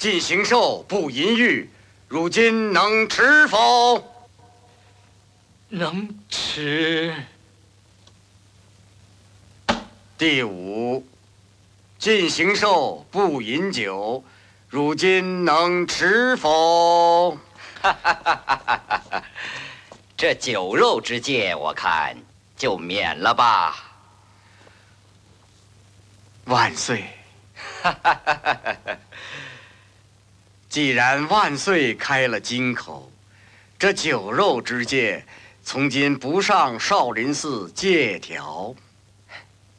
进行寿不淫欲，如今能持否？ 能持。 第五，进行寿不饮酒，如今能持否？ 这酒肉之戒，我看就免了吧。 万岁！既然万岁开了金口，这酒肉之戒，从今不上少林寺戒条。